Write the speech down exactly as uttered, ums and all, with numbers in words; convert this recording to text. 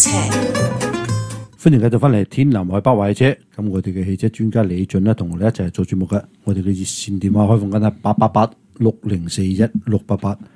車。 歡迎繼續翻嚟天南海北話車，咁我哋嘅汽車專家李俊咧，同我哋一齊做節目嘅。我哋嘅熱線電話開放緊係八八八六零四一六八八